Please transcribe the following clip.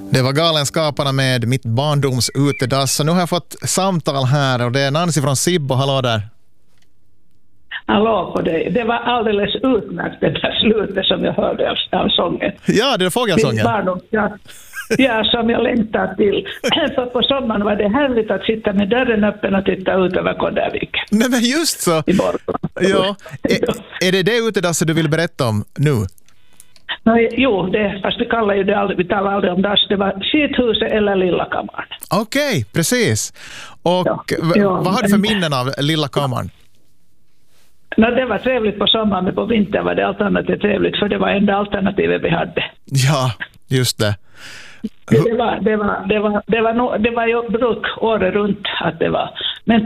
Det var Galenskaparna med Mitt barndoms utedass. Och nu har jag fått samtal här och det är Nancy från Sibbo. Hallå där. Hallå på dig. Det var alldeles utmärkt det där slutet som jag hörde av sången. Ja, det är fågelsången. Ja, som jag längtar till. För på sommaren var det härligt att sitta med dörren öppen och titta ut över Koddaviken. Nej, men just så. I Borgland. Ja. Är det utedasset du vill berätta om nu? Jo, fast vi kallar ju det aldrig, vi talar aldrig om dass. Det var skithuset eller Lilla kammaren. Okej, precis. Och vad har du för minnen av Lilla kammaren? Det var trevligt på sommaren, men på vintern var det alternativt trevligt, för det var enda alternativet vi hade. Ja, just det. Det var ju bruk året runt att det var. Men